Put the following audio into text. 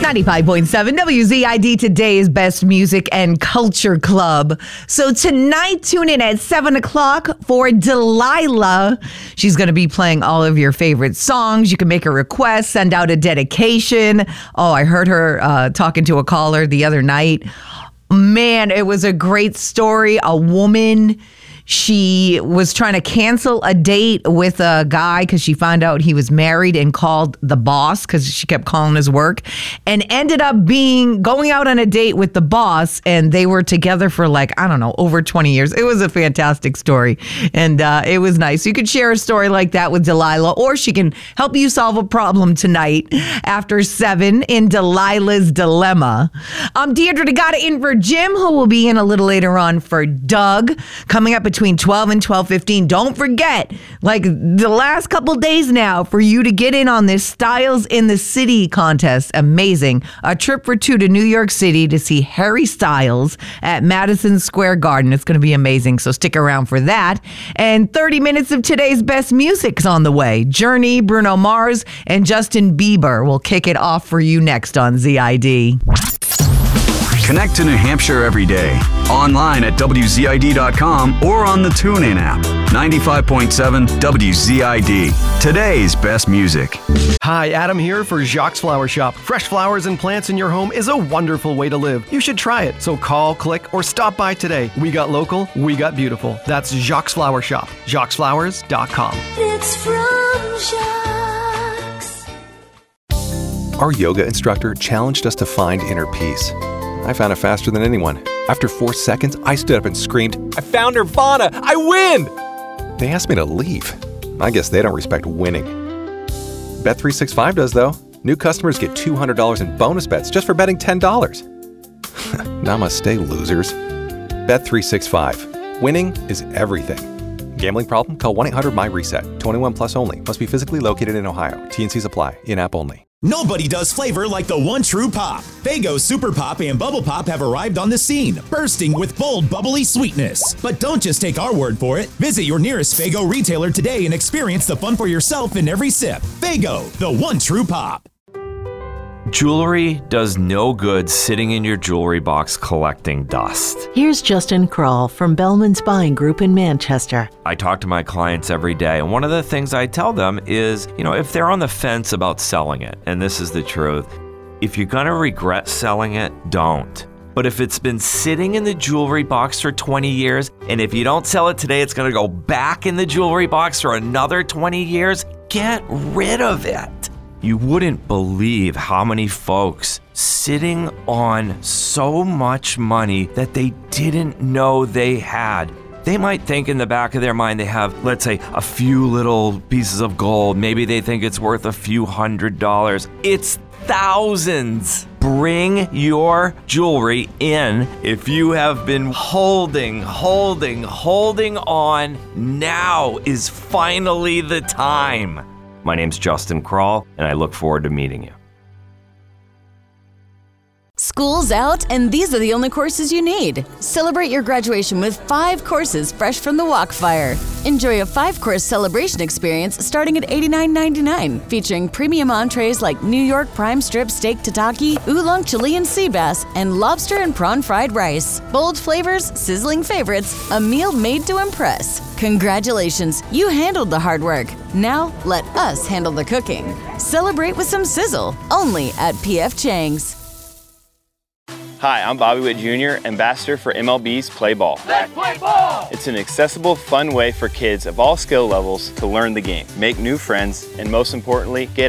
95.7 WZID, today's best music and culture club. So tonight, tune in at 7 o'clock for Delilah. She's going to be playing all of your favorite songs. You can make a request, send out a dedication. Oh, I heard her talking to a caller the other night. Man, it was a great story. A woman, she was trying to cancel a date with a guy because she found out he was married and called the boss because she kept calling his work, and ended up going out on a date with the boss, and they were together for over 20 years. It was a fantastic story, and it was nice. You could share a story like that with Delilah, or she can help you solve a problem tonight after 7 in Delilah's Dilemma. I'm Deirdre Degata in for Jim, who will be in a little later on for Doug, coming up between 12 and 12:15. Don't forget, the last couple days now, for you to get in on this Styles in the City contest. Amazing. A trip for 2 to New York City to see Harry Styles at Madison Square Garden. It's going to be amazing, so stick around for that. And 30 minutes of today's best music is on the way. Journey, Bruno Mars, and Justin Bieber will kick it off for you next on ZID. Connect to New Hampshire every day. Online at WZID.com or on the TuneIn app. 95.7 WZID. Today's best music. Hi, Adam here for Jacques Flower Shop. Fresh flowers and plants in your home is a wonderful way to live. You should try it. So call, click, or stop by today. We got local, we got beautiful. That's Jacques Flower Shop. JacquesFlowers.com. It's from Jacques. Our yoga instructor challenged us to find inner peace. I found it faster than anyone. After 4 seconds, I stood up and screamed, "I found Nirvana! I win!" They asked me to leave. I guess they don't respect winning. Bet365 does, though. New customers get $200 in bonus bets just for betting $10. Namaste, losers. Bet365. Winning is everything. Gambling problem? Call 1-800-MY-RESET. 21 plus only. Must be physically located in Ohio. T&Cs apply. In-app only. Nobody does flavor like the one true pop. Faygo Super Pop and Bubble Pop have arrived on the scene, bursting with bold, bubbly sweetness. But don't just take our word for it. Visit your nearest Faygo retailer today and experience the fun for yourself in every sip. Faygo, the one true pop. Jewelry does no good sitting in your jewelry box collecting dust. Here's Justin Kroll from Bellman's Buying Group in Manchester. I talk to my clients every day, and one of the things I tell them is, if they're on the fence about selling it, and this is the truth, if you're going to regret selling it, don't. But if it's been sitting in the jewelry box for 20 years, and if you don't sell it today, it's going to go back in the jewelry box for another 20 years, get rid of it. You wouldn't believe how many folks sitting on so much money that they didn't know they had. They might think in the back of their mind they have, let's say, a few little pieces of gold. Maybe they think it's worth a few $100s. It's thousands. Bring your jewelry in. If you have been holding on, now is finally the time. My name's Justin Kroll, and I look forward to meeting you. School's out, and these are the only courses you need. Celebrate your graduation with 5 courses fresh from the Walkfire. Enjoy a 5-course celebration experience starting at $89.99, featuring premium entrees like New York prime strip steak tataki, oolong Chilean sea bass, and lobster and prawn fried rice. Bold flavors, sizzling favorites, a meal made to impress. Congratulations, you handled the hard work. Now let us handle the cooking. Celebrate with some sizzle, only at P.F. Chang's. Hi, I'm Bobby Witt Jr., ambassador for MLB's Play Ball. Let's play ball! It's an accessible, fun way for kids of all skill levels to learn the game, make new friends, and most importantly, get